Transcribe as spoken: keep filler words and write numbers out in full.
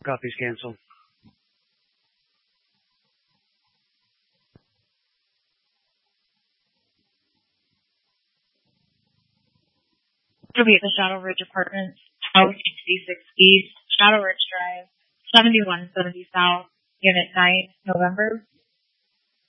Copies canceled. It'll be at the Shadow Ridge Apartments, twelve sixty-six East, Shadow Ridge Drive, seventy-one seventy South, Unit nine, November.